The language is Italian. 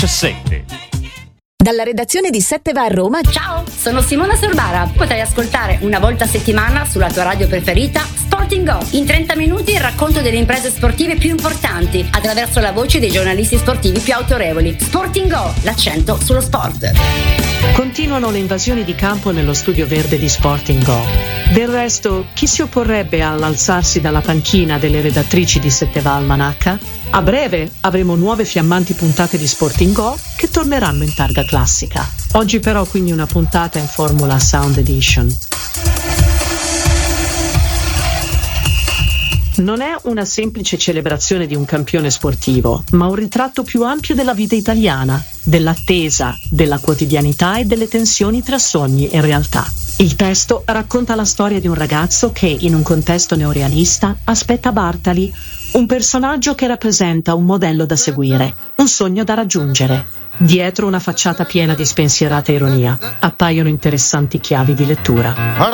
17. Dalla redazione di 7 va a Roma. Ciao, sono Simona Sorbara. Potrai ascoltare una volta a settimana sulla tua radio preferita Sporting Go. In 30 minuti il racconto delle imprese sportive più importanti attraverso la voce dei giornalisti sportivi più autorevoli. Sporting Go, l'accento sullo sport. Continuano le invasioni di campo nello studio verde di Sporting Go. Del resto, chi si opporrebbe all'alzarsi dalla panchina delle redattrici di 7 va Almanacca? A breve avremo nuove fiammanti puntate di Sporting Go che torneranno in targa classica. Oggi però quindi una puntata in Formula Sound Edition. Non è una semplice celebrazione di un campione sportivo, ma un ritratto più ampio della vita italiana, dell'attesa, della quotidianità e delle tensioni tra sogni e realtà. Il testo racconta la storia di un ragazzo che, in un contesto neorealista, aspetta Bartali, un personaggio che rappresenta un modello da seguire, un sogno da raggiungere. Dietro una facciata piena di spensierata ironia, appaiono interessanti chiavi di lettura.